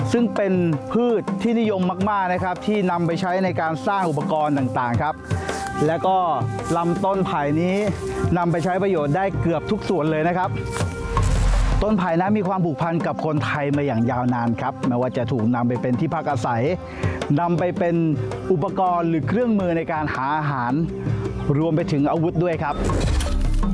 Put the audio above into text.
ซึ่งเป็นพืชที่นิยมมากๆนะครับที่นำไปใช้ในการสร้างอุปกรณ์ต่างๆครับและก็ลำต้นไผ่นี้นำไปใช้ประโยชน์ได้เกือบทุกส่วนเลยนะครับต้นไผ่นั้นมีความผูกพันกับคนไทยมาอย่างยาวนานครับไม่ว่าจะถูกนำไปเป็นที่พักอาศัยนำไปเป็นอุปกรณ์หรือเครื่องมือในการหาอาหารรวมไปถึงอาวุธด้วยครับ